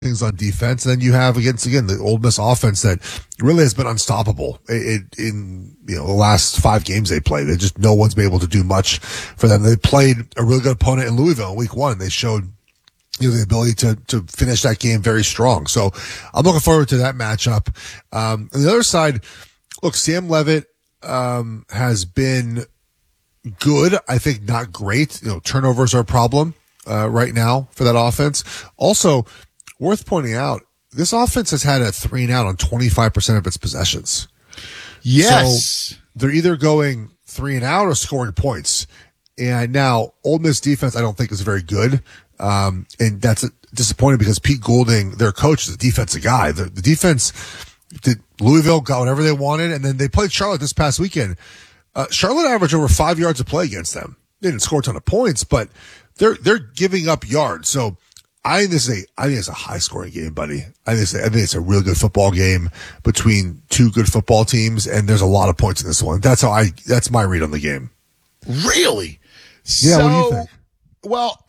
things on defense. And then you have again the Ole Miss offense that really has been unstoppable in the last 5 games they played. No one's been able to do much for them. They played a really good opponent in Louisville in week 1. They showed the ability to finish that game very strong. So I'm looking forward to that matchup. On the other side, look, Sam Leavitt has been good. I think not great. Turnovers are a problem right now for that offense. Also, worth pointing out, this offense has had a 3 and out on 25% of its possessions. Yes. So they're either going 3 and out or scoring points. And now, Ole Miss defense, I don't think is very good. And that's disappointing because Pete Golding, their coach, is a defensive guy. The defense, Louisville got whatever they wanted, and then they played Charlotte this past weekend. Charlotte averaged over 5 yards a play against them. They didn't score a ton of points, but they're giving up yards. So I think it's a high scoring game, buddy. I think it's a really good football game between 2 good football teams, and there's a lot of points in this one. That's my read on the game. Really? Yeah. What do you think? Well,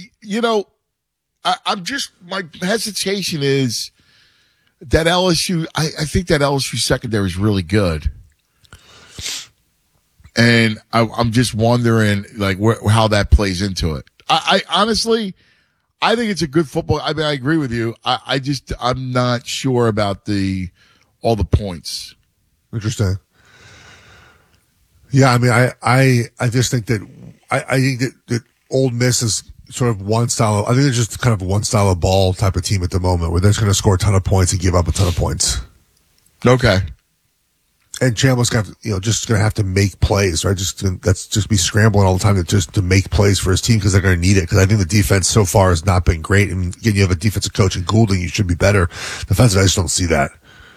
I'm just, my hesitation is that LSU, I think that LSU secondary is really good. And I'm just wondering, like, how that plays into it. I honestly, I think it's a good football. I mean, I agree with you. I'm not sure about all the points. Interesting. Yeah. I mean, I just think that, I think that Ole Miss is sort of one style. I think they're just kind of one style of ball type of team at the moment where they're just going to score a ton of points and give up a ton of points. Okay. And Chambliss just going to have to make plays, right? That's just be scrambling all the time to make plays for his team because they're going to need it. Because I think the defense so far has not been great. And again, you have a defensive coach in Goulding, you should be better. Defensively, I just don't see that.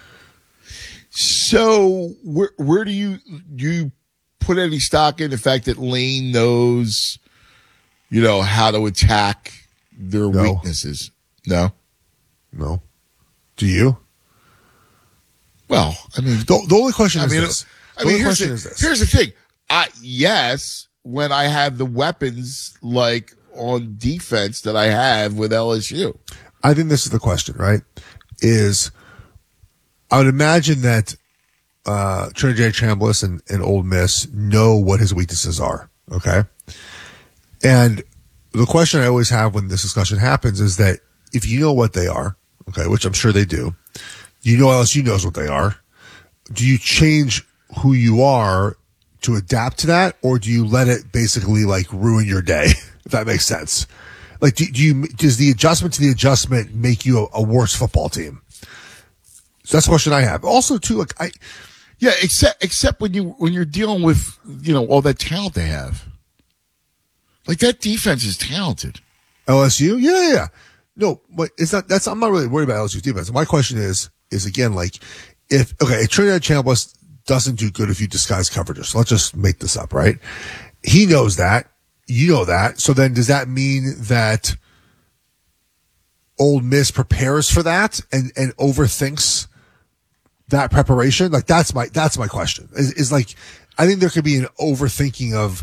So where do you put any stock in the fact that Lane knows, how to attack their weaknesses? No. Do you? Well, I mean, the only question is this. Here's the thing. Yes, when I have the weapons like on defense that I have with LSU. I think this is the question, right? I would imagine that Trinidad Chambliss and Ole Miss know what his weaknesses are, okay? And the question I always have when this discussion happens is that if you know what they are, okay, which I'm sure they do, LSU knows what they are, do you change who you are to adapt to that, or do you let it basically like ruin your day, if that makes sense? Like, does the adjustment to the adjustment make you a worse football team? So that's the question I have. Also, too, except when you're dealing with, all that talent they have. Like, that defense is talented. LSU? Yeah. No, but I'm not really worried about LSU's defense. My question is again, like, if Trinidad Chambliss doesn't do good if you disguise coverages. So let's just make this up, right? He knows that. You know that. So then does that mean that Ole Miss prepares for that and overthinks that preparation? Like, that's my question. Is like, I think there could be an overthinking of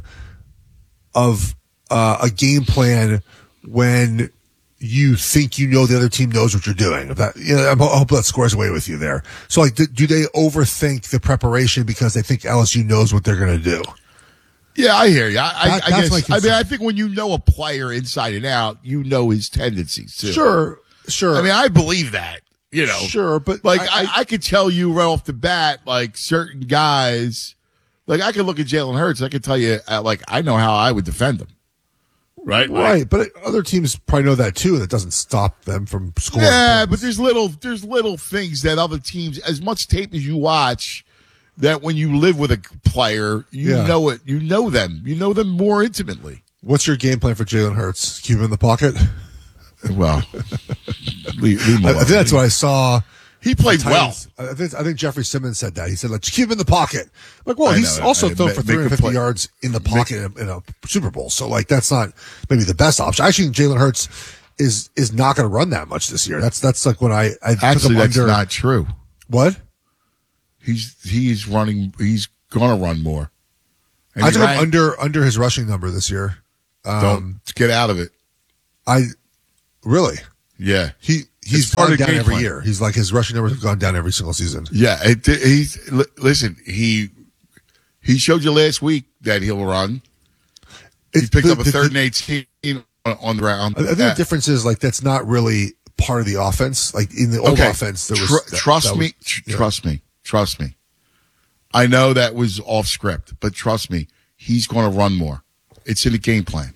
a game plan when you think the other team knows what you're doing. I hope that squares away with you there. So, like, do they overthink the preparation because they think LSU knows what they're going to do? Yeah, I hear you. I guess. I think when you know a player inside and out, you know his tendencies too. Sure. I mean, I believe that. Sure, but like I could tell you right off the bat, like certain guys, like I could look at Jalen Hurts, I could tell you, like I know how I would defend him. Right. But other teams probably know that too. That doesn't stop them from scoring. Yeah, points. but there's little things that other teams, as much tape as you watch, that when you live with a player, know it. You know them. You know them more intimately. What's your game plan for Jalen Hurts? Keep him in the pocket? Well, I think that's what I saw. He played well. I think Jeffrey Simmons said that. He said, "Let's keep him in the pocket." Like, well, he's also thrown for 350 yards in the pocket in a Super Bowl. So, like, that's not maybe the best option. I actually think Jalen Hurts is not going to run that much this year. That's like when I actually took him that's not true. What? He's running. He's going to run more. And I took him under his rushing number this year. Don't get out of it. Really? Yeah. he's part gone of the down game every plan. year. He's like his rushing numbers have gone down every single season. Yeah, listen. He showed you last week that he'll run. He picked up a 3rd and 18 on the ground. I think the difference is like that's not really part of the offense. Like in the old offense, there was trust me. I know that was off script, but trust me, he's going to run more. It's in the game plan.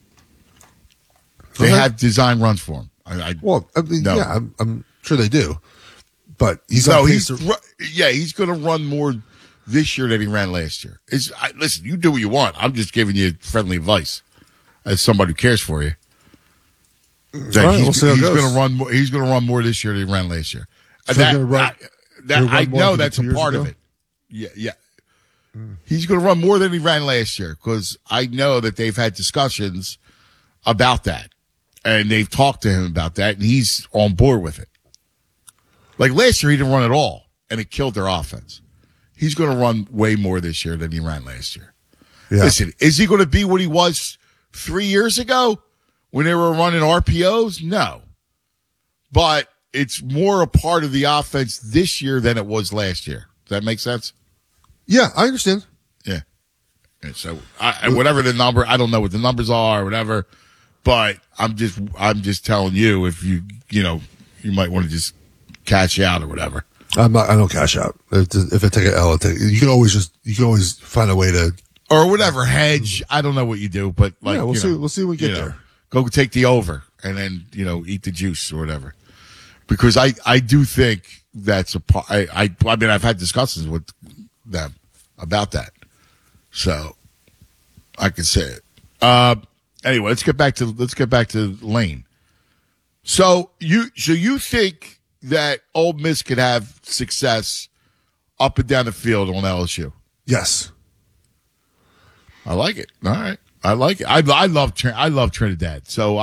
They have design runs for him. I'm sure they do, but he's going to run more this year than he ran last year. Listen, you do what you want. I'm just giving you friendly advice as somebody who cares for you. He's going to run more. He's going to run more this year than he ran last year. So I know that's a part of it. Yeah. He's going to run more than he ran last year because I know that they've had discussions about that, and they've talked to him about that, and he's on board with it. Like last year, he didn't run at all, and it killed their offense. He's going to run way more this year than he ran last year. Yeah. Listen, is he going to be what he was 3 years ago when they were running RPOs? No. But it's more a part of the offense this year than it was last year. Does that make sense? Yeah, I understand. Yeah. And so whatever the number, I don't know what the numbers are or whatever, but I'm just telling you if you might want to just cash out or whatever. I don't cash out. If I take an L, you can always find a way to or whatever hedge. I don't know what you do, but we'll see when we get there. Go take the over and then eat the juice or whatever. Because I do think that's a part. I mean I've had discussions with them about that, so I can say it. Anyway, let's get back to Lane. So you think that Ole Miss could have success up and down the field on LSU? Yes. I like it. All right. I like it. I love Trinidad. So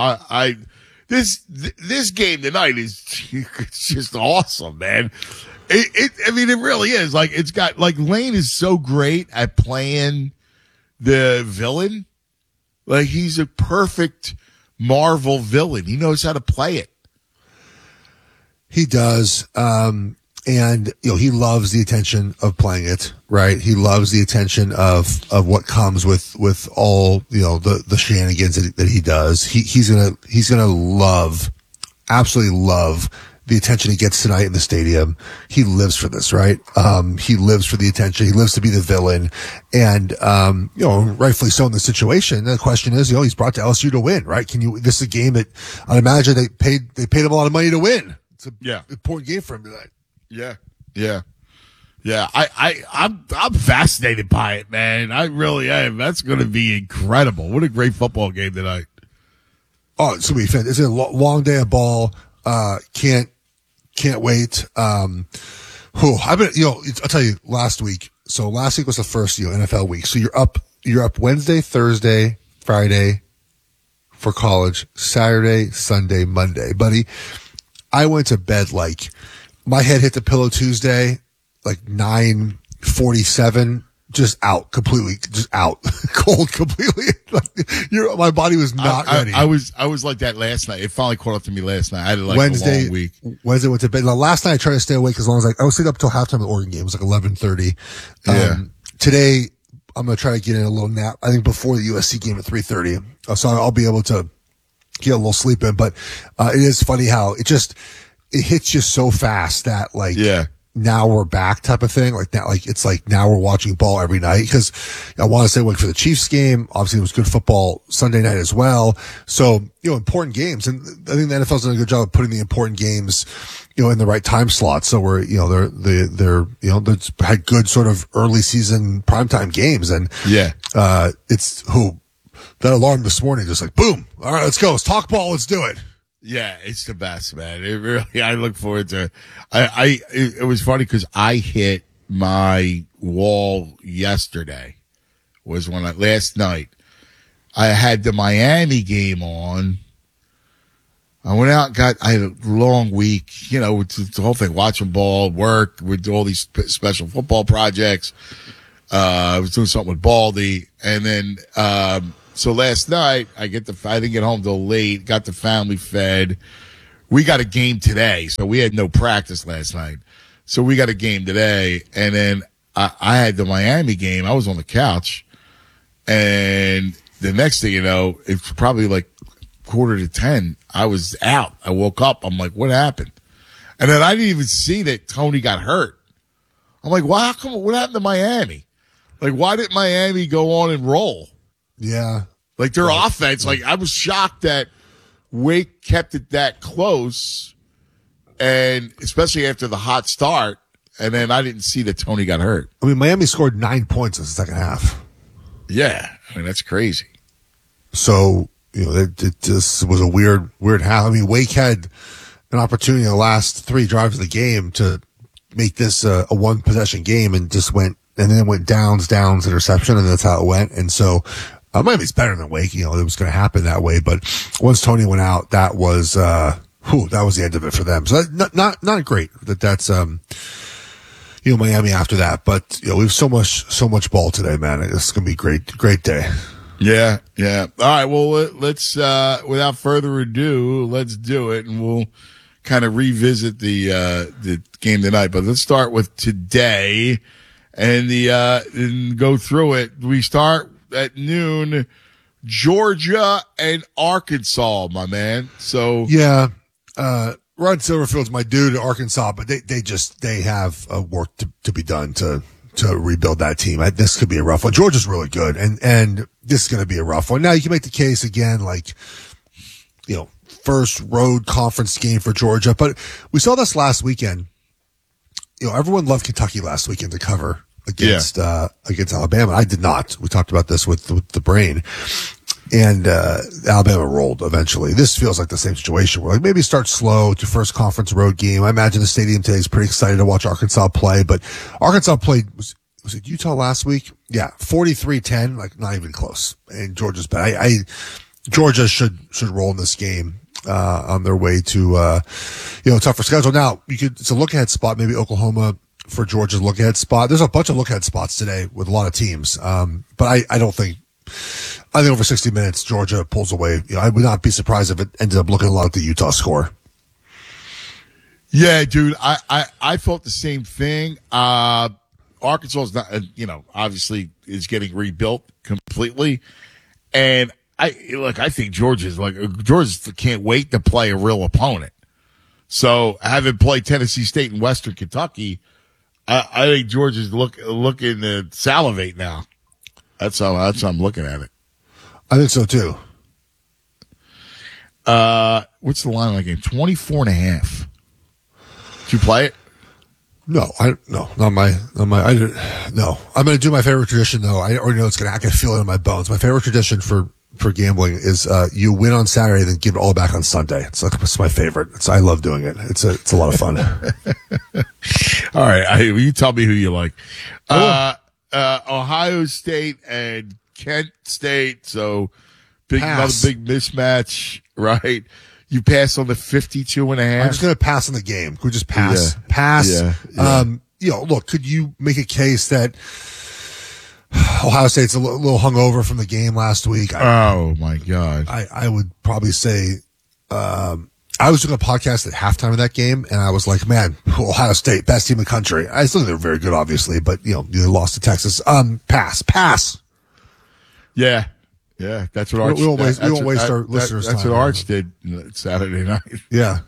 this game tonight is it's just awesome, man. It really is. Like it's got like Lane is so great at playing the villain. Like he's a perfect Marvel villain. He knows how to play it. He does. And he loves the attention of playing it, right? He loves the attention of what comes with all, the shenanigans that he does. He's gonna absolutely love the attention he gets tonight in the stadium. He lives for this, right? He lives for the attention. He lives to be the villain. And, rightfully so in the situation. The question is, he's brought to LSU to win, right? This is a game that I'd imagine they paid him a lot of money to win. It's an important game for him tonight. Yeah. I'm fascinated by it, man. I really am. That's going to be incredible. What a great football game tonight. Oh, it's going to be fantastic. It's a long day of ball. Can't wait. I'll tell you last week. So last week was the first, NFL week. So you're up Wednesday, Thursday, Friday for college, Saturday, Sunday, Monday, buddy. I went to bed my head hit the pillow Tuesday, 9:47, just out completely, just out cold completely. My body was not ready. I was like that last night. It finally caught up to me last night. I had a long week. Wednesday went to bed. Now, last night I tried to stay awake as long as I was staying up until halftime of the Oregon game. It was 11:30. Today I'm going to try to get in a little nap. I think before the USC game at 3:30. So I'll be able to get a little sleep in, but it is funny how it hits you so fast that now we're back type of thing. Now we're watching ball every night because I want to say for the Chiefs game, obviously it was good football Sunday night as well. So, important games. And I think the NFL's done a good job of putting the important games, in the right time slot. So we're, they've had good sort of early season primetime games. And that alarm this morning, just boom. All right, let's go. Let's talk ball. Let's do it. Yeah, it's the best, man. It really, I look forward to it. It was funny because I hit my wall yesterday last night. I had the Miami game on. I went out and I had a long week, with the whole thing, watching ball, work, with all these special football projects. I was doing something with Baldy. And then, so last night I didn't get home till late, got the family fed, we got a game today. So we had no practice last night. So we got a game today. And then I had the Miami game. I was on the couch. And the next thing you know, it's probably like 9:45. I was out. I woke up. I'm like, what happened? And then I didn't even see that Tony got hurt. I'm like, well, how come? What happened to Miami? Like, why didn't Miami go on and roll? Yeah. Like their offense, like I was shocked that Wake kept it that close, and especially after the hot start. And then I didn't see that Tony got hurt. I mean, Miami scored 9 points in the second half. Yeah, I mean that's crazy. So it just was a weird half. I mean, Wake had an opportunity in the last 3 drives of the game to make this a 1-possession game, and just went downs, interception, and that's how it went. And so Miami's better than Wake. It was going to happen that way. But once Tony went out, that was that was the end of it for them. So that, not great. That's Miami after that. But we have so much ball today, man. It's going to be great day. Yeah. All right. Well, let's without further ado, let's do it, and we'll kind of revisit the game tonight. But let's start with today, and and go through it. We start at noon, Georgia and Arkansas, my man. So yeah, Rod Silverfield's my dude at Arkansas, but they have work to be done to rebuild that team. This could be a rough one. Georgia's really good, and this is going to be a rough one. Now you can make the case again, like first road conference game for Georgia, but we saw this last weekend. Everyone loved Kentucky last weekend to cover against Alabama. I did not. We talked about this with the brain, and Alabama rolled eventually. This feels like the same situation where maybe start slow to first conference road game. I imagine the stadium today is pretty excited to watch Arkansas play, but Arkansas played, was it Utah last week? Yeah. 43-10, like not even close. And Georgia's bad. Georgia should roll in this game, on their way to, tougher schedule. Now it's a look ahead spot, maybe Oklahoma for Georgia's look ahead spot. There's a bunch of look ahead spots today with a lot of teams. But I think over 60 minutes, Georgia pulls away. I would not be surprised if it ended up looking a lot like the Utah score. Yeah, dude, I felt the same thing. Arkansas is not, obviously is getting rebuilt completely. And I think Georgia can't wait to play a real opponent. So having played Tennessee State and Western Kentucky, I think Georgia's looking to salivate now. That's how I'm looking at it. I think so too. What's the line on that game? 24.5. Did you play it? No, I'm going to do my favorite tradition though. I already know I can feel it in my bones. My favorite tradition for gambling is, you win on Saturday, then give it all back on Sunday. It's my favorite. I love doing it. It's a lot of fun. All right. You tell me who you like. Ohio State and Kent State. So another big mismatch, right? You pass on the 52.5. I'm just going to pass on the game. Could we just pass? Yeah. Pass. Yeah. Look, could you make a case that Ohio State's a little hungover from the game last week? Oh my God. I would probably say, I was doing a podcast at halftime of that game, and I was like, man, Ohio State, best team in the country. I still think they're very good, obviously, but they lost to Texas. Pass. Yeah. Yeah. That's what Arch, we won't waste our listeners' time. That's what Arch did Saturday night. Yeah.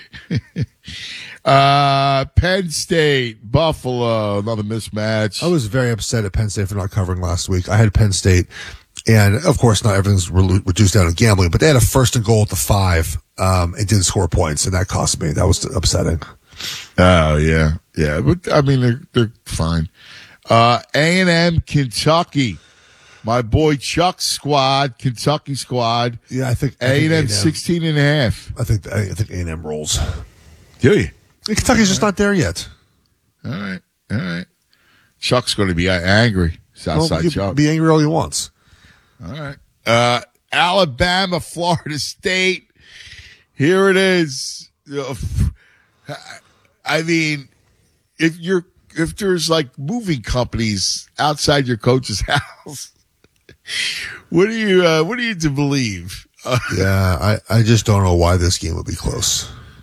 Penn State, Buffalo, another mismatch. I was very upset at Penn State for not covering last week. I had Penn State, and of course, not everything's reduced down to gambling, but they had a 1st and goal at the 5, and didn't score points, and that cost me. That was upsetting. Oh yeah, yeah, but I mean they're fine. A&M, Kentucky, my boy Chuck's squad, Kentucky squad. Yeah, I think A&M 16.5. I think A&M rolls. Do you? Kentucky's just not there yet. All right. Chuck's going to be angry. Southside Chuck. Be angry all he wants. All right. Alabama, Florida State. Here it is. I mean, if there's like moving companies outside your coach's house, what do you to believe? Yeah, I just don't know why this game would be close.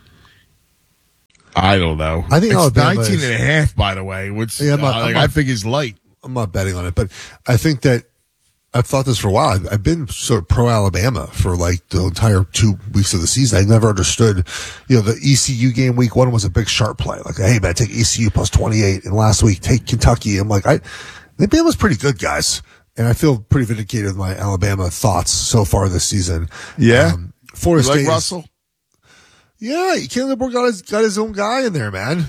I don't know. I think it's Alabama 19 and a half, by the way, which I think is light. I'm not betting on it, but I think that I've thought this for a while. I've been sort of pro Alabama for like the entire 2 weeks of the season. I never understood, the ECU game week 1 was a big sharp play. Like, hey man, take ECU plus 28. And last week, take Kentucky. I'm like, Alabama's pretty good, guys. And I feel pretty vindicated with my Alabama thoughts so far this season. Yeah. Florida State. Like Russell? Yeah. Kalen DeBoer got his own guy in there, man.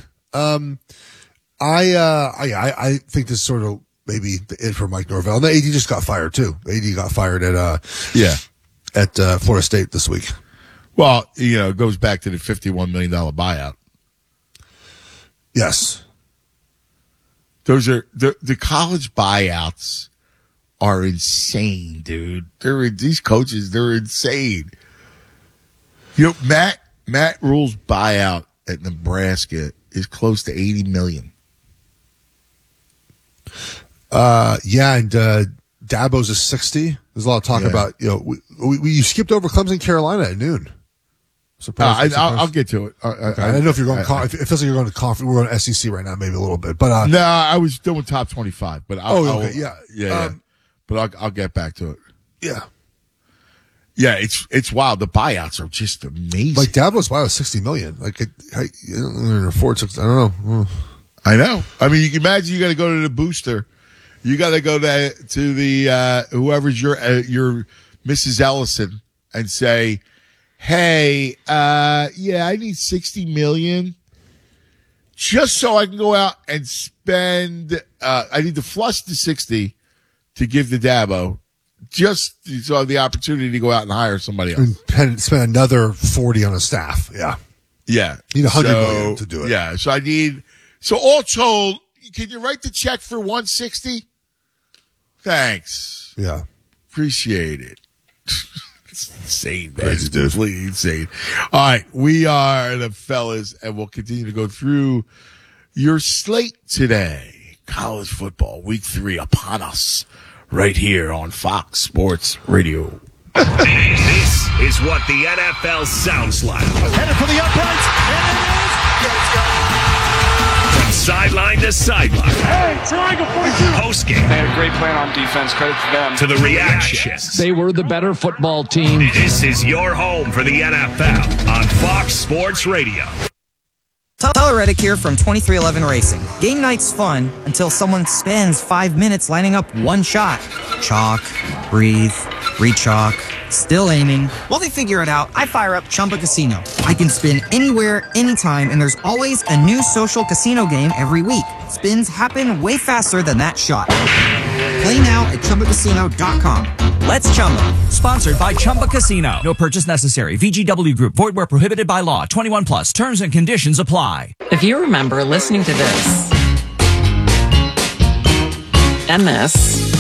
I think this sort of, maybe it for Mike Norvell. And the AD just got fired too. The AD got fired at Florida State this week. Well, it goes back to the $51 million buyout. Yes. Those are the college buyouts are insane, dude. These coaches, they're insane. Matt Rule's buyout at Nebraska is close to $80 million. And Dabo's is 60. There's a lot of talk about, you skipped over Clemson, Carolina at noon. Surprised. I'll get to it. Okay. I don't know if you're going to, it feels like you're going to conference. We're going to SEC right now, maybe a little bit, but, no, I was doing top 25, but yeah. But I'll get back to it. Yeah. Yeah. It's wild. The buyouts are just amazing. Like Dabo's buyout was $60 million. Like, I don't afford 60. I don't know. I know. I mean, you can imagine you got to go to the booster. You got to go to the whoever's your Mrs. Ellison and say, "Hey, I need $60 million just so I can go out and spend. I need to flush the 60 to give to Dabo, just so I have the opportunity to go out and hire somebody else and spend another 40 on a staff." Yeah, yeah. You need $100 million to do it. Yeah, so I need. So all told, can you write the check for $160? Thanks. Yeah. Appreciate it. It's insane, man. Crazy, dude. Completely insane. All right. We are the fellas, and we'll continue to go through your slate today. College football, week 3 upon us right here on Fox Sports Radio. This is what the NFL sounds like. Headed for the uprights, and it is. From sideline to sideline. Hey, triangle 42. Post game. They had a great plan on defense. Credit to them. To the reactions. They were the better football team. This is your home for the NFL on Fox Sports Radio. Tyler Reddick here from 2311 Racing. Game night's fun until someone spends 5 minutes lining up one shot. Chalk, breathe, re-chalk, still aiming. While they figure it out, I fire up Chumba Casino. I can spin anywhere, anytime, and there's always a new social casino game every week. Spins happen way faster than that shot. Play now at ChumbaCasino.com. Let's Chumba. Sponsored by Chumba Casino. No purchase necessary. VGW Group. Void where prohibited by law. 21 plus. Terms and conditions apply. If you remember listening to this and this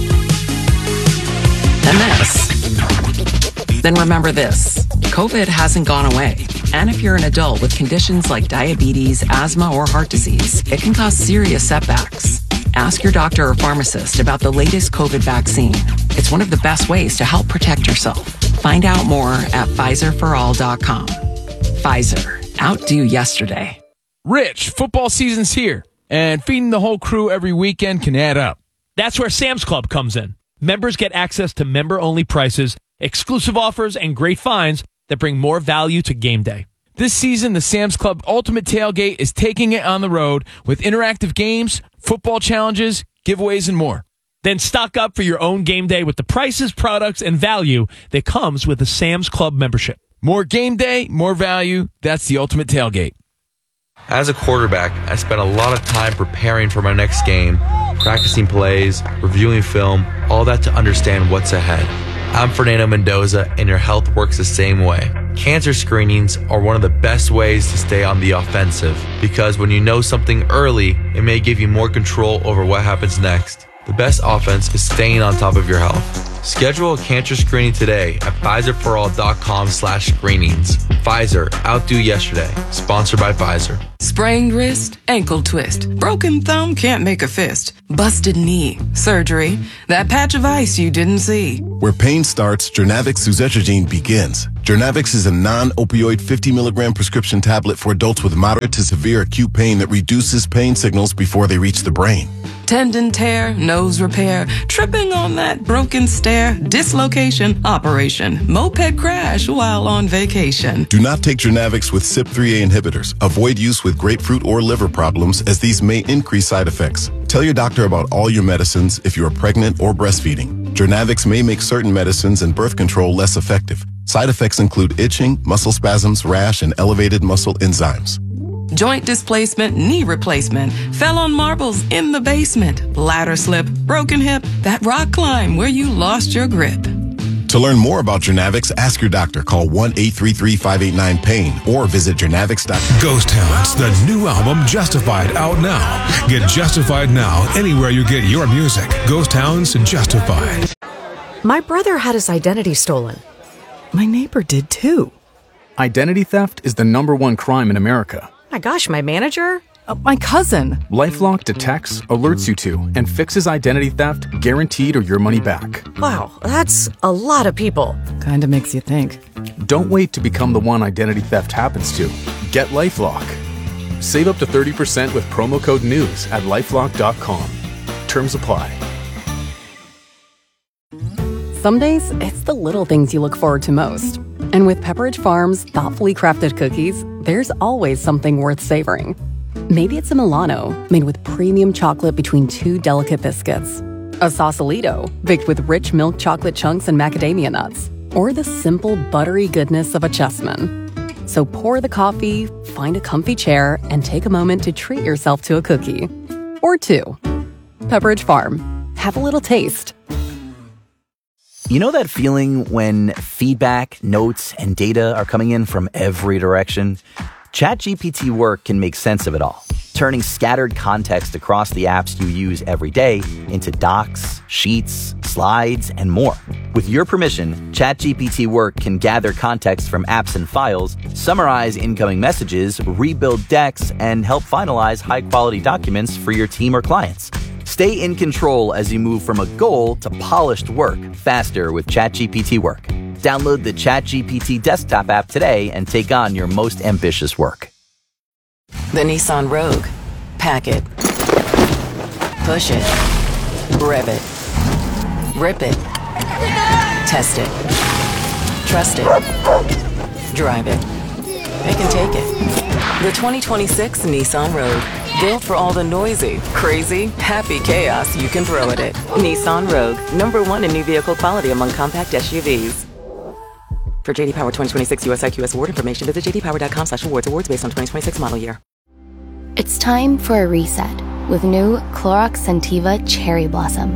and this, then remember this. COVID hasn't gone away. And if you're an adult with conditions like diabetes, asthma, or heart disease, it can cause serious setbacks. Ask your doctor or pharmacist about the latest COVID vaccine. It's one of the best ways to help protect yourself. Find out more at PfizerForAll.com. Pfizer. Outdo yesterday. Rich, football season's here, and feeding the whole crew every weekend can add up. That's where Sam's Club comes in. Members get access to member-only prices, exclusive offers, and great finds that bring more value to game day. This season, the Sam's Club Ultimate Tailgate is taking it on the road with interactive games, football challenges, giveaways, and more. Then stock up for your own game day with the prices, products, and value that comes with a Sam's Club membership. More game day, more value. That's the Ultimate Tailgate. As a quarterback, I spent a lot of time preparing for my next game, practicing plays, reviewing film, all that to understand what's ahead. I'm Fernando Mendoza, and your health works the same way. Cancer screenings are one of the best ways to stay on the offensive, because when you know something early, it may give you more control over what happens next. The best offense is staying on top of your health. Schedule a cancer screening today at PfizerForAll.com/screenings. Pfizer, outdo yesterday. Sponsored by Pfizer. Sprained wrist, ankle twist, broken thumb, can't make a fist, busted knee, surgery, that patch of ice you didn't see. Where pain starts, Jernavix suzetrigine begins. Jernavix is a non-opioid 50 milligram prescription tablet for adults with moderate to severe acute pain that reduces pain signals before they reach the brain. Tendon tear, nose repair, tripping on that broken stair, dislocation, operation, moped crash while on vacation. Do not take Jernavix with CYP3A inhibitors. Avoid use with grapefruit or liver problems, as these may increase side effects. Tell your doctor about all your medicines if you are pregnant or breastfeeding. Jernavix may make certain medicines and birth control less effective. Side effects include itching, muscle spasms, rash, and elevated muscle enzymes. Joint displacement, knee replacement, fell on marbles in the basement, ladder slip, broken hip, that rock climb where you lost your grip. To learn more about Jernavix, ask your doctor. Call 1-833-589-PAIN or visit Jernavix.com. Ghost Hounds, the new album Justified, out now. Get Justified now anywhere you get your music. Ghost Hounds Justified. My brother had his identity stolen. My neighbor did too. Identity theft is the #1 crime in America. My gosh, my manager? My cousin. LifeLock detects, alerts you to, and fixes identity theft, guaranteed or your money back. Wow, that's a lot of people. Kinda makes you think. Don't wait to become the one identity theft happens to. Get LifeLock. Save up to 30% with promo code NEWS at LifeLock.com. Terms apply. Some days, it's the little things you look forward to most. And with Pepperidge Farm's thoughtfully crafted cookies, there's always something worth savoring. Maybe it's a Milano, made with premium chocolate between 2 delicate biscuits. A Sausalito, baked with rich milk chocolate chunks and macadamia nuts. Or the simple, buttery goodness of a Chessman. So pour the coffee, find a comfy chair, and take a moment to treat yourself to a cookie. Or 2. Pepperidge Farm. Have a little taste. You know that feeling when feedback, notes, and data are coming in from every direction? ChatGPT Work can make sense of it all, turning scattered context across the apps you use every day into docs, sheets, slides, and more. With your permission, ChatGPT Work can gather context from apps and files, summarize incoming messages, rebuild decks, and help finalize high-quality documents for your team or clients. Stay in control as you move from a goal to polished work faster with ChatGPT Work. Download the ChatGPT desktop app today and take on your most ambitious work. The Nissan Rogue. Pack it. Push it. Rev it. Rip it. Test it. Trust it. Drive it. They can take it. The 2026 Nissan Rogue. Built for all the noisy, crazy, happy chaos you can throw at it. Nissan Rogue. #1 in new vehicle quality among compact SUVs. For JD Power 2026 US IQS award information, visit jdpower.com/awards. Awards based on 2026 model year. It's time for a reset with new Clorox Scentiva Cherry Blossom.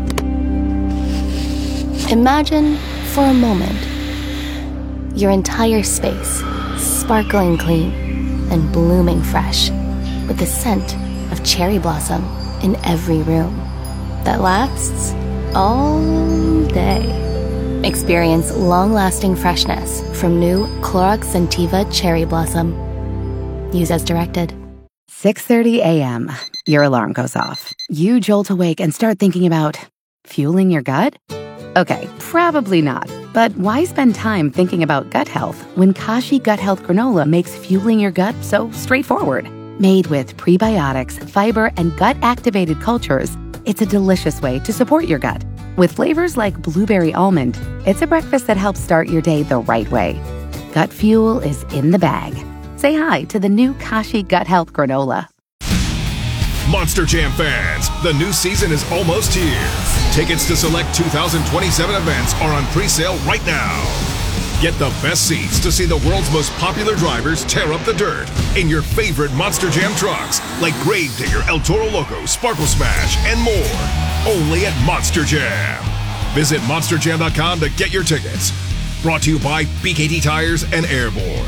Imagine, for a moment, your entire space sparkling clean and blooming fresh with the scent of cherry blossom in every room that lasts all day. Experience long-lasting freshness from new Clorox Scentiva Cherry Blossom. Use as directed. 6:30 a.m. Your alarm goes off. You jolt awake and start thinking about fueling your gut? Okay, probably not. But why spend time thinking about gut health when Kashi Gut Health Granola makes fueling your gut so straightforward? Made with prebiotics, fiber, and gut-activated cultures, it's a delicious way to support your gut. With flavors like blueberry almond, it's a breakfast that helps start your day the right way. Gut fuel is in the bag. Say hi to the new Kashi Gut Health Granola. Monster Jam fans, the new season is almost here. Tickets to select 2027 events are on pre-sale right now. Get the best seats to see the world's most popular drivers tear up the dirt in your favorite Monster Jam trucks like Gravedigger, El Toro Loco, Sparkle Smash, and more. Only at Monster Jam. Visit monsterjam.com to get your tickets. Brought to you by BKT Tires and Airborne.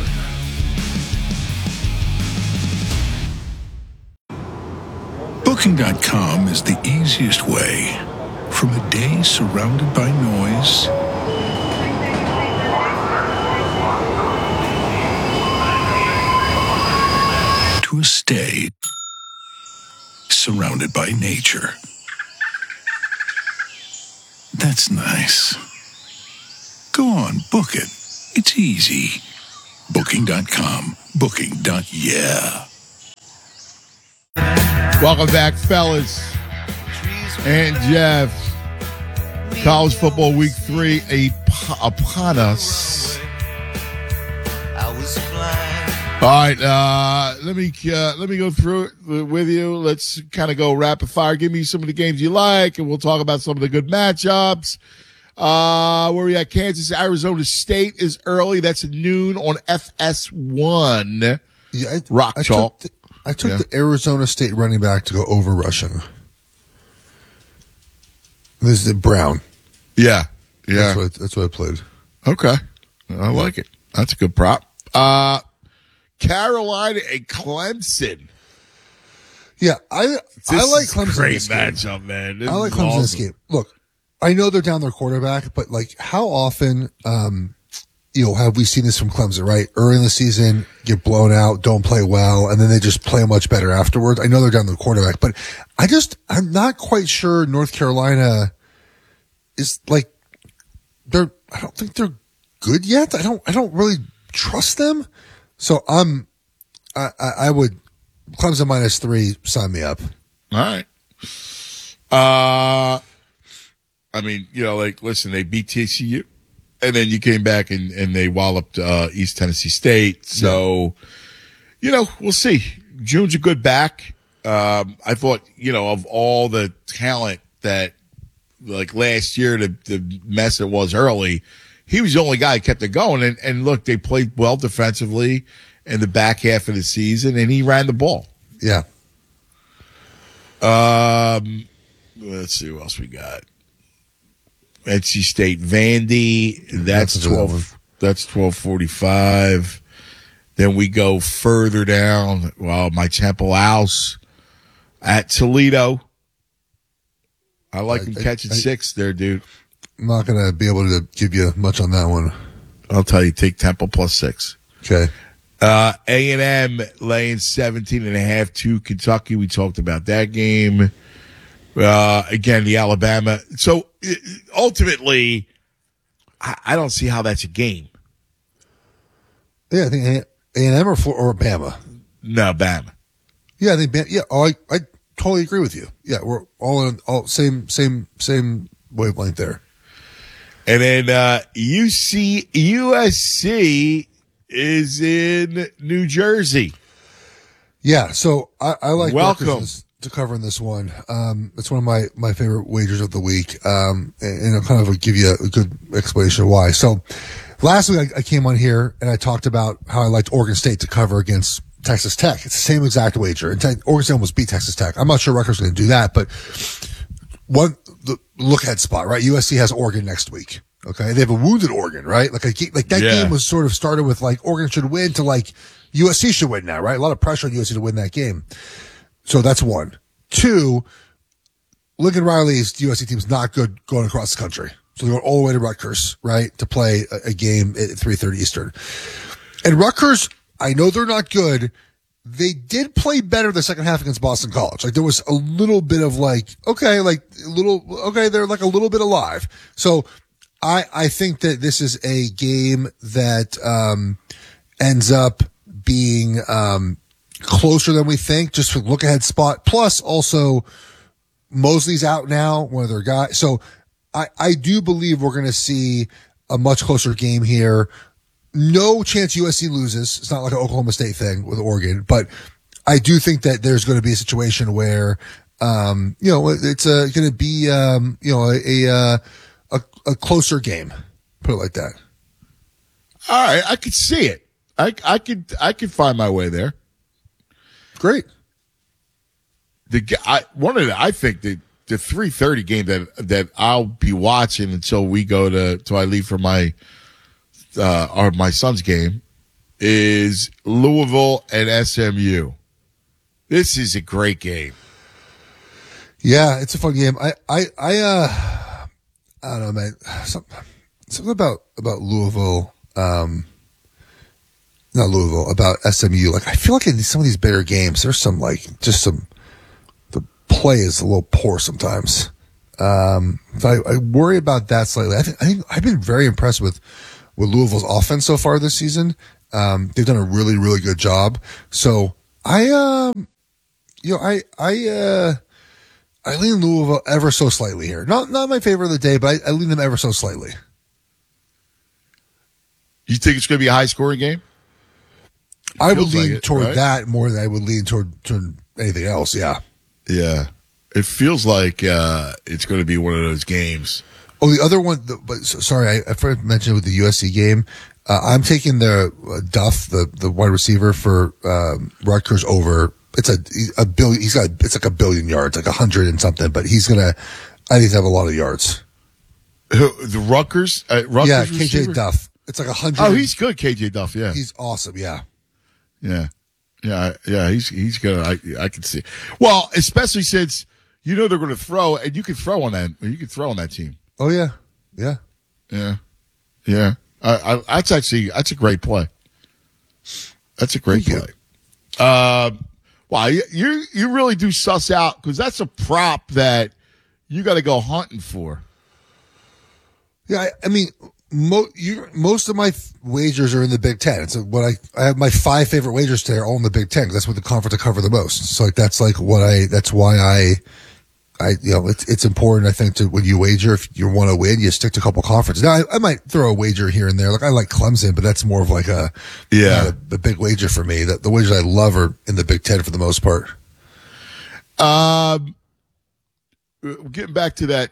Booking.com is the easiest way. From a day surrounded by noise to a stay surrounded by nature. That's nice. Go on, book it. It's easy. Booking.com. Booking.yeah. Welcome back, fellas and Jeff. College football week 3 upon us. All right, let me go through it with you. Let's kind of go rapid fire. Give me some of the games you like, and we'll talk about some of the good matchups. Where we at? Kansas, Arizona State is early. That's at noon on FS1. Yeah, Rock Chalk. I took the Arizona State running back to go over rushing. This is Brown. Yeah. That's what I played. Okay. I like it. That's a good prop. Carolina and Clemson. Yeah, I like Clemson. Great in this game. matchup, man. I like Clemson in this game. Look, I know they're down their quarterback, but like how often, have we seen this from Clemson, right? Early in the season, get blown out, don't play well, and then they just play much better afterwards. I know they're down their quarterback, but I'm not quite sure North Carolina is like, I don't think they're good yet. I don't really trust them. So I would Clemson -3, sign me up. All right. I mean, listen, they beat TCU, and then you came back and they walloped East Tennessee State. So, we'll see. June's a good back. I thought, of all the talent that, like last year, the mess it was early, he was the only guy who kept it going. And look, they played well defensively in the back half of the season, and he ran the ball. Yeah. Let's see what else we got. NC State Vandy. That's 12. That's 12:45. Then we go further down. Well, my Temple House at Toledo. I like him catching 6 there, dude. I'm not going to be able to give you much on that one. I'll tell you, take Temple +6. Okay. A&M laying 17.5 to Kentucky. We talked about that game. Again, the Alabama. So ultimately, I don't see how that's a game. Yeah, I think A&M or Bama. No, Bama. Yeah, I think Bama. Yeah, I totally agree with you. Yeah, we're all same wavelength there. And then USC is in New Jersey. Yeah, so I like welcome to cover in this one. It's one of my favorite wagers of the week. And I'll kind of give you a good explanation of why. So last week I came on here and I talked about how I liked Oregon State to cover against Texas Tech. It's the same exact wager. In fact, Oregon State almost beat Texas Tech. I'm not sure Rutgers is going to do that, but the look ahead spot, right? USC has Oregon next week. Okay. They have a wounded Oregon, right? Like that game was sort of started with like Oregon should win to like USC should win now, right? A lot of pressure on USC to win that game. So that's one. 2, Lincoln Riley's USC team's not good going across the country. So they're going all the way to Rutgers, right? To play a game at 3:30 Eastern. And Rutgers, I know they're not good. They did play better the second half against Boston College. Like there was a little bit of like, they're like a little bit alive. So I think that this is a game that, ends up being, closer than we think, just for look ahead spot. Plus also Mosley's out now, one of their guys. So I do believe we're going to see a much closer game here. No chance USC loses. It's not like an Oklahoma State thing with Oregon, but I do think that there's going to be a situation where, it's going to be, a closer game. Put it like that. All right. I could see it. I could find my way there. Great. I think the 3:30 game that I'll be watching until I leave for my son's game is Louisville and SMU. This is a great game. Yeah, it's a fun game. I don't know, man. Something about Louisville, not Louisville, about SMU. Like, I feel like in some of these bigger games, there's the play is a little poor sometimes. So I worry about that slightly. I think I've been very impressed with Louisville's offense so far this season. They've done a really, really good job. So I lean Louisville ever so slightly here. Not my favorite of the day, but I lean them ever so slightly. You think it's going to be a high scoring game? I would lean toward that more than I would lean toward anything else. Yeah. Yeah. It feels like it's going to be one of those games. Oh, the other one, sorry, I forgot to mention it with the USC game. I'm taking the Duff, the wide receiver for Rutgers over. It's a billion. It's like 1 billion yards, like 100 and something. But he's gonna, I think, have a lot of yards. The Rutgers, yeah, KJ receiver? Duff. It's like 100. Oh, he's good, KJ Duff. Yeah, he's awesome. Yeah. He's good. I can see. Well, especially since they're going to throw, and you can throw on that. You can throw on that team. Oh yeah. That's a great play. That's a great play. Wow, you really do suss out, because that's a prop that you got to go hunting for. Yeah, I mean, most of my wagers are in the Big Ten. It's what I have my 5 favorite wagers today are all in the Big Ten, because that's what the conference I cover the most. So that's why I it's important, I think, to when you wager, if you want to win, you stick to a couple conferences. Now, I might throw a wager here and there. Like, I like Clemson, but that's more of like a big wager for me. The wagers I love are in the Big Ten for the most part. Getting back to that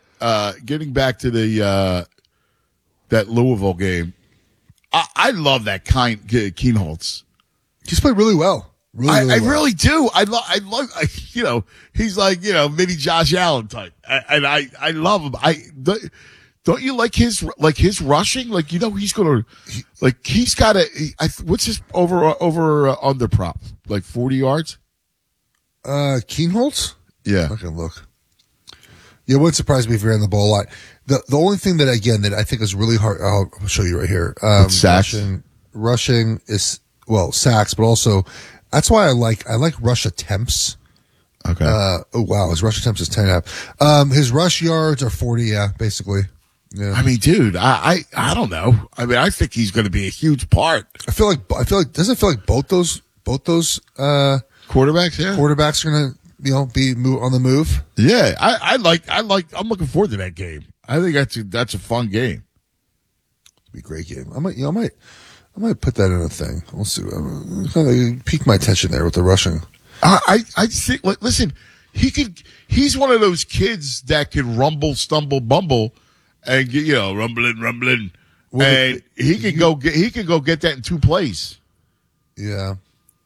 Louisville game. I love that Kienholz. He's played really well. I really do. I love, he's like, mini Josh Allen type. And I love him. Don't you like his rushing? Like, he's going to, he's got what's his over under prop? Like 40 yards? Kienholz? Yeah. I can look. Yeah, it wouldn't surprise me if he ran the ball a lot. The only thing that I think is really hard, I'll show you right here. Sacks. Rushing is, sacks, but also, that's why I like rush attempts. Okay. His rush attempts is 10.5. His rush yards are 40. Yeah, basically. Yeah. I mean, dude, I don't know. I mean, I think he's going to be a huge part. I feel like doesn't it feel like both those quarterbacks? Yeah, quarterbacks are going to be on the move. Yeah, I'm looking forward to that game. I think that's a fun game. It'll be a great game. I might put that in a thing. We'll see. Kind of piqued my attention there with the rushing. I think. Listen, he's one of those kids that can rumble, stumble, bumble, and get rumbling, and he can go get that in 2 plays. Yeah.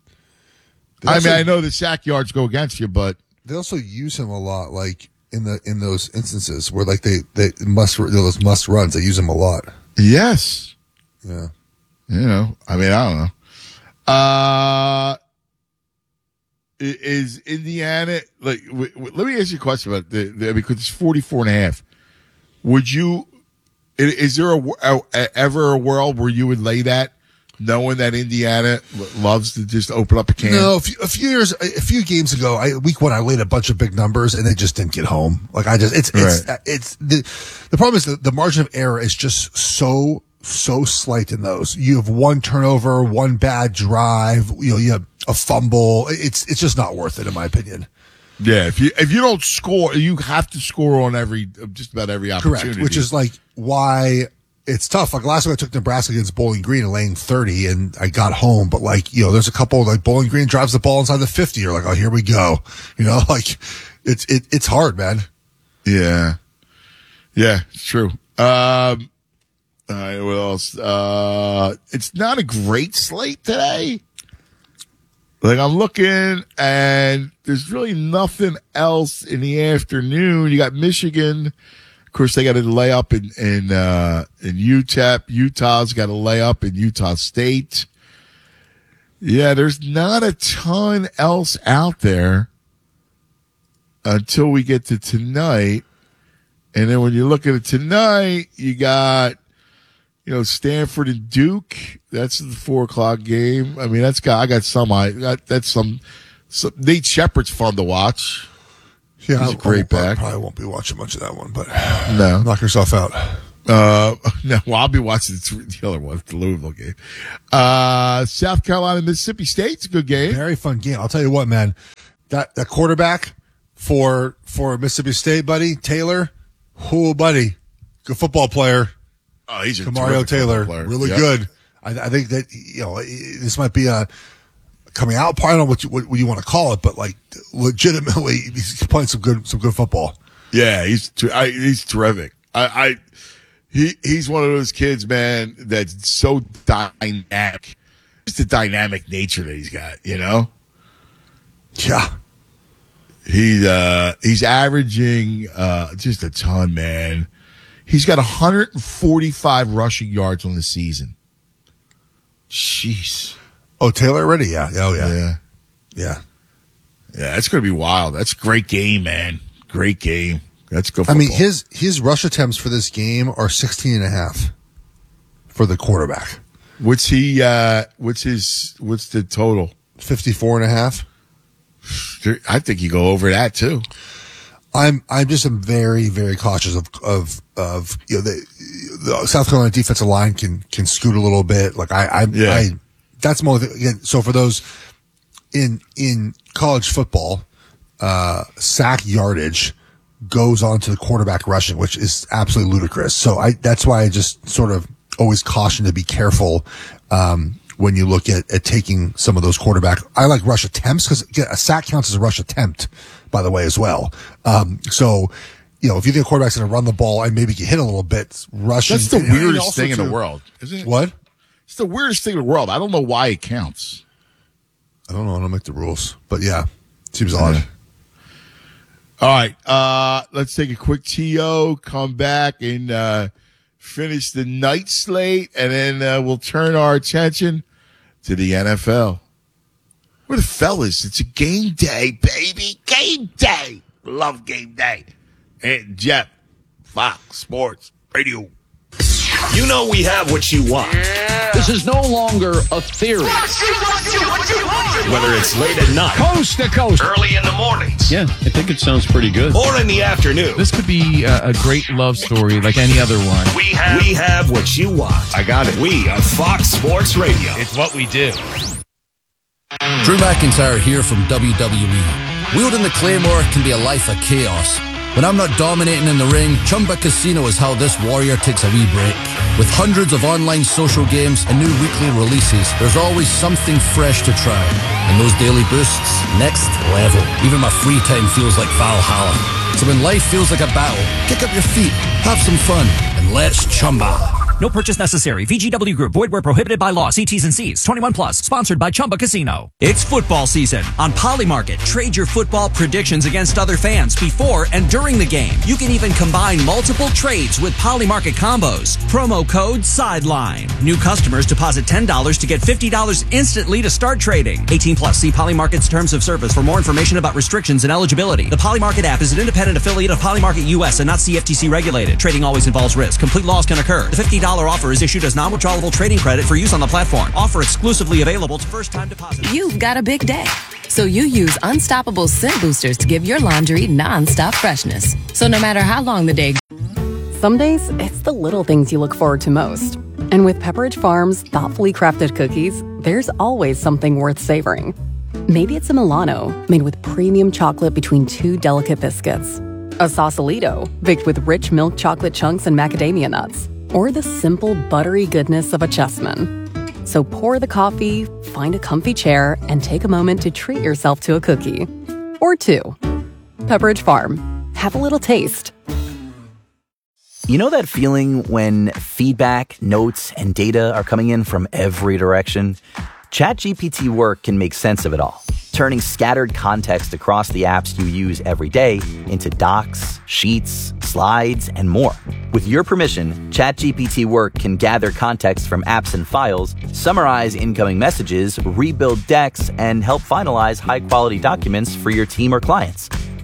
I know the sack yards go against you, but they also use him a lot, like in those instances where like those must runs. They use him a lot. Yes. Yeah. I mean, I don't know. Is Indiana, let me ask you a question about because it's 44.5. Is there ever a world where you would lay that, knowing that Indiana loves to just open up a can? No, a few games ago, week 1, I laid a bunch of big numbers and they just didn't get home. Like the problem is the margin of error is just so slight in those. You have one turnover, one bad drive, you have a fumble. It's just not worth it, in my opinion. Yeah, if you don't score, you have to score on just about every opportunity. Correct, which is like why it's tough. Like last week I took Nebraska against Bowling Green and laying 30 and I got home, but there's a couple like Bowling Green drives the ball inside the 50. You're like, oh, here we go. It's hard, man. Yeah. Yeah, it's true. All right, what else? It's not a great slate today. Like, I'm looking, and there's really nothing else in the afternoon. You got Michigan. Of course, they got a layup in UTEP. Utah's got a layup in Utah State. Yeah, there's not a ton else out there. until we get to tonight. And then when you look at it tonight, you got, Stanford and Duke. That's the 4:00 game. I mean, that's some Nate Shepard's fun to watch. Yeah, he's a great back. Probably won't be watching much of that one, but no, knock yourself out. No, well, I'll be watching the other one, the Louisville game. South Carolina, Mississippi State's a good game. Very fun game. I'll tell you what, man. That quarterback for Mississippi State, buddy, Taylor. Oh, buddy, good football player. Oh, he's a Kamario Taylor, really good. I think that this might be a coming out party. I don't know what you want to call it, but like legitimately, he's playing some good football. Yeah, he's terrific. He's one of those kids, man, that's so dynamic. Just the dynamic nature that he's got, Yeah. He's averaging just a ton, man. He's got 145 rushing yards on the season. Jeez. Oh, Taylor already? Yeah. Oh, yeah. Yeah. Yeah. Yeah, that's going to be wild. That's a great game, man. Great game. That's good football. I mean, his rush attempts for this game are 16.5 for the quarterback. What's the total? 54.5. I think you go over that too. I'm very, very cautious of the South Carolina defensive line can scoot a little bit. Like that's more again. So for those in college football, sack yardage goes on to the quarterback rushing, which is absolutely ludicrous. So that's why I just sort of always caution to be careful when you look at taking some of those quarterback. I like rush attempts because a sack counts as a rush attempt, by the way, as well. So, if you think a quarterback's going to run the ball and maybe get hit a little bit, rushing. That's the weirdest thing in the world, isn't it? What? It's the weirdest thing in the world. I don't know why it counts. I don't know. I don't make the rules, but yeah, seems odd. All right. Let's take a quick TO, come back and finish the night slate, and then we'll turn our attention to the NFL. Where the fellas? It's a game day, baby. Game day. Love game day. And Jeff, Fox Sports Radio. You know we have what you want. This is no longer a theory. Whether it's late at night, Coast to coast, early in the mornings, Yeah, I think it sounds pretty good. or in the afternoon, This could be a great love story like any other one. we have what you want. I got it. We are Fox Sports Radio. It's what we do. Drew McIntyre here from WWE. Wielding the Claymore can be a life of chaos. When I'm not dominating in the ring, Chumba Casino is how this warrior takes a wee break. With hundreds of online social games and new weekly releases, there's always something fresh to try. And those daily boosts, next level. Even my free time feels like Valhalla. So when life feels like a battle, kick up your feet, have some fun, and let's Chumba. No purchase necessary. VGW Group. Void where prohibited by law. See T's and C's. 21 plus. Sponsored by Chumba Casino. It's football season. On Polymarket, trade your football predictions against other fans before and during the game. You can even combine multiple trades with Polymarket combos. Promo code SIDELINE. New customers deposit $10 to get $50 instantly to start trading. 18 plus. See Polymarket's terms of service for more information about restrictions and eligibility. The Polymarket app is an independent affiliate of Polymarket US and not CFTC regulated. Trading always involves risk. Complete loss can occur. The $50 offer is issued as non-withdrawable trading credit for use on the platform. Offer exclusively available to first-time depositors. You've got a big day, so you use Unstoppable Scent Boosters to give your laundry non-stop freshness. So no matter how long the day. Some days, it's the little things you look forward to most. And with Pepperidge Farm's thoughtfully crafted cookies, there's always something worth savoring. Maybe it's a Milano, made with premium chocolate between two delicate biscuits. A Sausalito, baked with rich milk chocolate chunks and macadamia nuts. Or the simple, buttery goodness of a Chessman. So pour the coffee, find a comfy chair, and take a moment to treat yourself to a cookie. Or two. Pepperidge Farm. Have a little taste. You know that feeling when feedback, notes, and data are coming in from every direction? ChatGPT Work can make sense of it all, turning scattered context across the apps you use every day into docs, sheets, slides, and more. With your permission, ChatGPT Work can gather context from apps and files, summarize incoming messages, rebuild decks, and help finalize high-quality documents for your team or clients.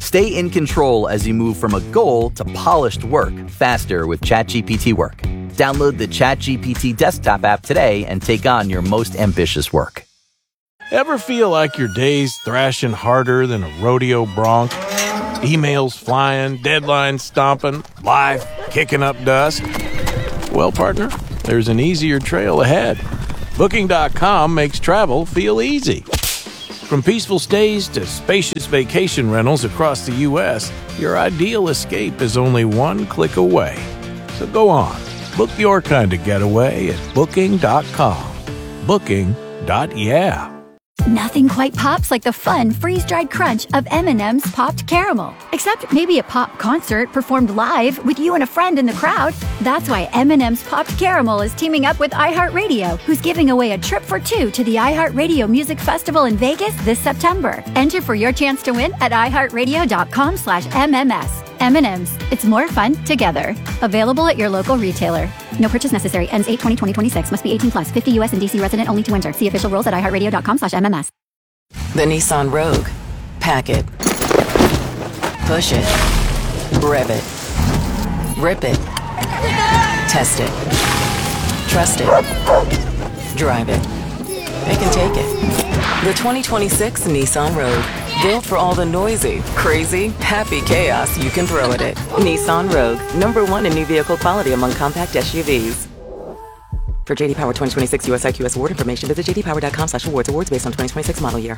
Stay in control as you move from a goal to polished work faster with ChatGPT Work. Download the ChatGPT desktop app today and take on your most ambitious work. Ever feel like your day's thrashing harder than a rodeo bronc? Emails flying, deadlines stomping, life kicking up dust? Well, partner, there's an easier trail ahead. Booking.com makes travel feel easy. From peaceful stays to spacious vacation rentals across the U.S., your ideal escape is only one click away. So go on, book your kind of getaway at Booking.com. Booking.yeah. Nothing quite pops like the fun, freeze-dried crunch of M&M's Popped Caramel. Except maybe a pop concert performed live with you and a friend in the crowd. That's why M&M's Popped Caramel is teaming up with iHeartRadio, who's giving away a trip for two to the iHeartRadio Music Festival in Vegas this September. Enter for your chance to win at iHeartRadio.com/MMS. M&M's. It's more fun together. Available at your local retailer. No purchase necessary. Ends 8/20/2026. Must be 18 plus. 50 U.S. and D.C. resident only to enter. See official rules at iHeartRadio.com/MMS. The Nissan Rogue. Pack it. Push it. Rev it. Rip it. Test it. Trust it. Drive it. It can take it. The 2026 Nissan Rogue. Built for all the noisy, crazy, happy chaos you can throw at it. Nissan Rogue. #1 in new vehicle quality among compact SUVs. For JD Power 2026 US IQS award information, visit jdpower.com/awards. Awards based on 2026 model year.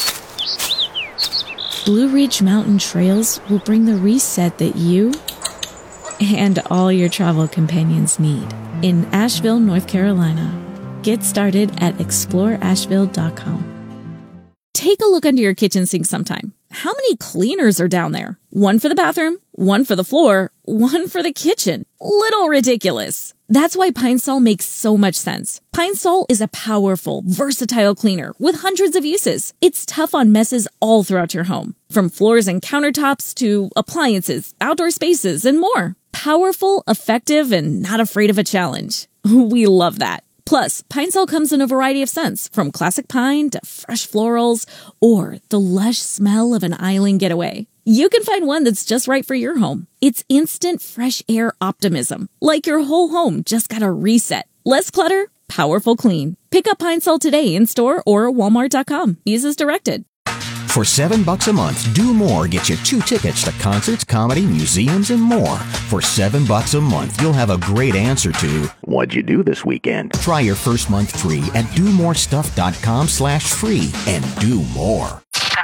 Blue Ridge Mountain Trails will bring the reset that you and all your travel companions need in Asheville, North Carolina. Get started at exploreasheville.com. Take a look under your kitchen sink sometime. How many cleaners are down there? One for the bathroom, one for the floor, one for the kitchen. Little ridiculous. That's why Pine Sol makes so much sense. Pine Sol is a powerful, versatile cleaner with hundreds of uses. It's tough on messes all throughout your home, from floors and countertops to appliances, outdoor spaces, and more. Powerful, effective, and not afraid of a challenge. We love that. Plus, Pine Sol comes in a variety of scents, from classic pine to fresh florals or the lush smell of an island getaway. You can find one that's just right for your home. It's instant fresh air optimism, like your whole home just got a reset. Less clutter, powerful clean. Pick up Pine Sol today in store or walmart.com. Use as directed. For $7 a month, Do More gets you 2 tickets to concerts, comedy, museums, and more. For $7 a month, you'll have a great answer to, what'd you do this weekend? Try your first month free at domorestuff.com/free and do more.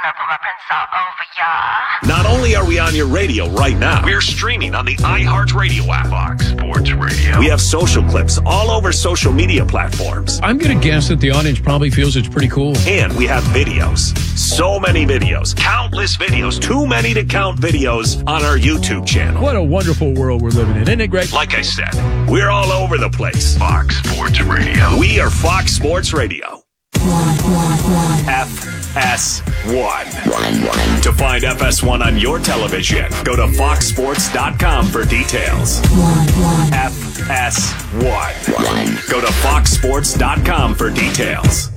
Not only are we on your radio right now, we're streaming on the iHeartRadio app. Fox Sports Radio. We have social clips all over social media platforms. I'm going to guess that the audience probably feels it's pretty cool. And we have videos. So many videos. Countless videos. Too many to count videos on our YouTube channel. What a wonderful world we're living in. Isn't it great? Like I said, we're all over the place. Fox Sports Radio. We are Fox Sports Radio. FS1. To find FS1 on your television, go to foxsports.com for details. FS1. Go to foxsports.com for details.